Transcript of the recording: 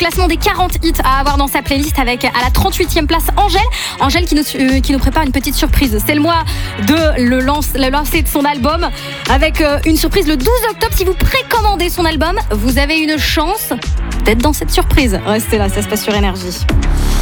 classement des 40 hits à avoir dans sa playlist avec à la 38e place Angèle qui nous prépare une petite surprise. C'est le mois de le lancer de son album avec une surprise le 12 octobre. Si vous précommandez son album, vous avez une chance d'être dans cette surprise. Restez là, ça se passe sur Énergie.